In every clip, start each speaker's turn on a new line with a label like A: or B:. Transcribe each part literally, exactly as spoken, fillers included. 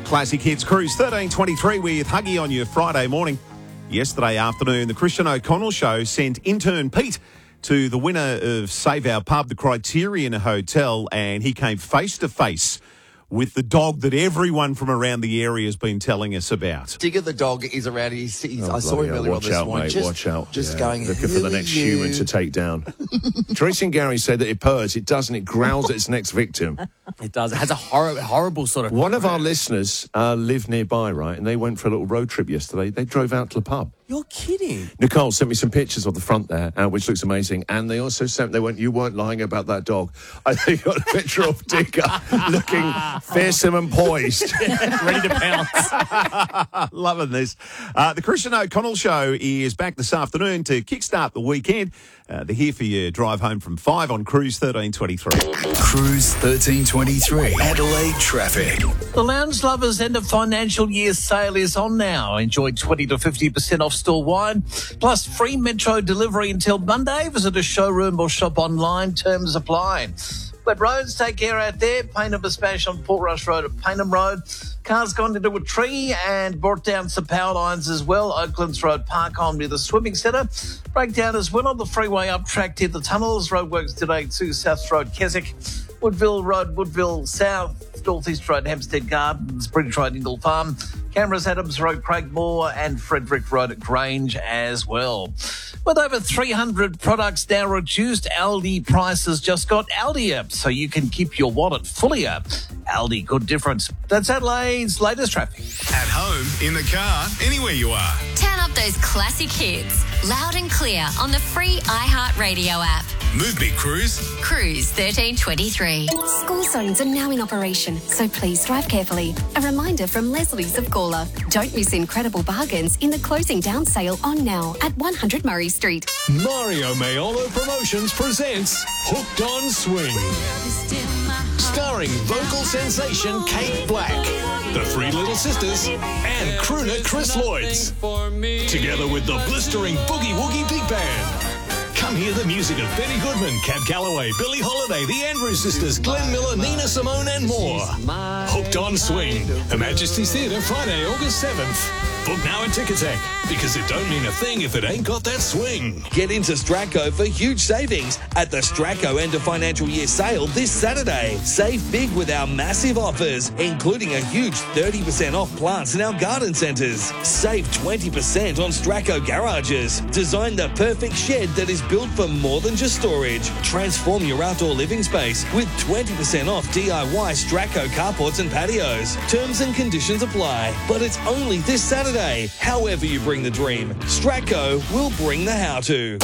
A: Classic Hits Cruise thirteen twenty-three with Huggy on your Friday morning. Yesterday afternoon, the Christian O'Connell Show sent intern Pete to the winner of Save Our Pub, the Criterion Hotel, and he came face to face with the dog that everyone from around the area has been telling us about.
B: Digger the dog is around. He's, he's,
C: Oh,
B: I saw him
C: hell.
B: earlier
C: Watch
B: on this
C: out,
B: morning.
C: mate,
B: Just,
C: watch out.
B: Just
C: Yeah.
B: going,
C: Looking
B: who
C: for the
B: are
C: next
B: you?
C: human to take down. Tracy and Gary said that it purrs. It doesn't. It growls at its next victim.
D: It does. It has a hor- horrible sort of...
C: One of our listeners uh, live nearby, right? And they went for a little road trip yesterday. They drove out to the pub.
D: You're kidding.
C: Nicole sent me some pictures of the front there, uh, which looks amazing. And they also sent, they went, you weren't lying about that dog. I think got a picture of Digger looking fearsome and poised.
D: Ready to pounce.
A: Loving this. Uh, the Christian O'Connell Show is back this afternoon to kickstart the weekend. Uh, they're here for your drive home from five on Cruise thirteen twenty-three.
E: Cruise thirteen twenty-three. Adelaide traffic.
F: The Lounge Lovers end of financial year sale is on now. Enjoy twenty to fifty percent off store wine, plus free metro delivery until Monday. Visit a showroom or shop online. Terms apply. Wet roads, take care out there. Paynham smash on Port Rush Road at Paynham Road. Cars gone into a tree and brought down some power lines as well. Oaklands Road, Park Home near the swimming centre. Breakdown as well on the freeway up track to the tunnels. Roadworks today to South Road, Keswick. Woodville Road, Woodville South, North East Road, Hampstead Gardens, British Road, Ingle Farm, Cameras, Adams Road, Craigmore, and Frederick Road at Grange as well. With over three hundred products now reduced, Aldi prices just got Aldier, so you can keep your wallet fully up. Aldi, good difference. That's Adelaide's latest traffic.
E: At home, in the car, anywhere you are.
G: Turn up those classic hits, loud and clear on the free iHeartRadio app.
E: Move me, Cruise.
G: Cruise thirteen twenty-three.
H: School zones are now in operation, so please drive carefully. A reminder from Leslie's of Gawler. Don't miss incredible bargains in the closing down sale on now at one hundred Murray Street.
I: Mario Maiolo Promotions presents Hooked on Swing. Starring vocal sensation Kate Black, the Three Little Sisters, and crooner Chris Lloyds. Together with the blistering Boogie Woogie Big Band. Come hear the music of Betty Goodman, Cab Calloway, Billie Holiday, the Andrews Sisters, Glenn Miller, Nina Simone, and more. Hooked on Swing. Her Majesty's Theatre, Friday, August seventh. Book now at Ticketek, because it don't mean a thing if it ain't got that swing.
J: Get into Straco for huge savings at the Straco end of financial year sale this Saturday. Save big with our massive offers, including a huge thirty percent off plants in our garden centres. Save twenty percent on Straco garages. Design the perfect shed that is built for more than just storage. Transform your outdoor living space with twenty percent off D I Y Straco carports and patios. Terms and conditions apply, but it's only this Saturday. However you bring the dream, Straco will bring the how-to.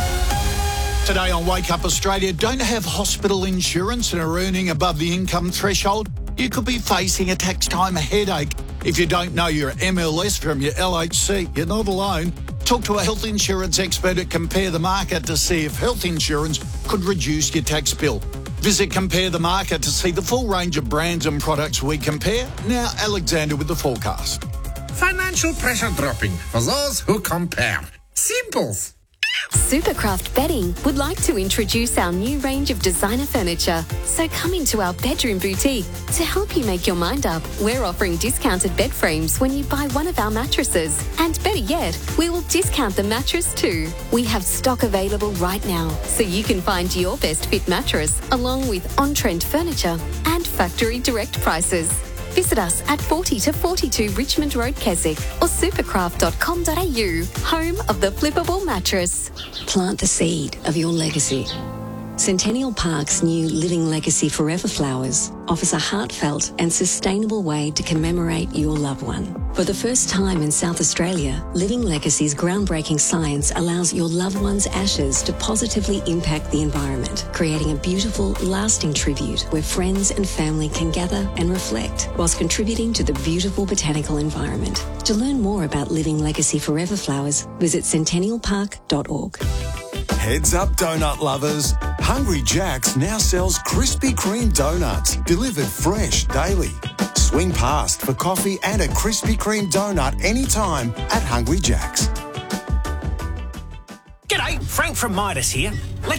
K: Today on Wake Up Australia, don't have hospital insurance and are earning above the income threshold? You could be facing a tax time headache. If you don't know your M L S from your L H C, you're not alone. Talk to a health insurance expert at Compare the Market to see if health insurance could reduce your tax bill. Visit Compare the Market to see the full range of brands and products we compare. Now, Alexander with the forecast.
L: Financial pressure dropping for those who compare. Simples.
H: Supercraft Bedding would like to introduce our new range of designer furniture. So come into our bedroom boutique. To help you make your mind up, we're offering discounted bed frames when you buy one of our mattresses. And better yet, we will discount the mattress too. We have stock available right now, so you can find your best fit mattress along with on-trend furniture and factory direct prices. Visit us at forty to forty-two Richmond Road, Keswick, or supercraft dot com dot a u, home of the flippable mattress.
M: Plant the seed of your legacy. Centennial Park's new Living Legacy Forever Flowers offers a heartfelt and sustainable way to commemorate your loved one. For the first time in South Australia, Living Legacy's groundbreaking science allows your loved one's ashes to positively impact the environment, creating a beautiful, lasting tribute where friends and family can gather and reflect whilst contributing to the beautiful botanical environment. To learn more about Living Legacy Forever Flowers, visit centennial park dot org.
N: Heads up, donut lovers. Hungry Jack's now sells Krispy Kreme donuts, delivered fresh daily. Swing past for coffee and a Krispy Kreme donut anytime at Hungry Jack's.
O: G'day, Frank from Midas here.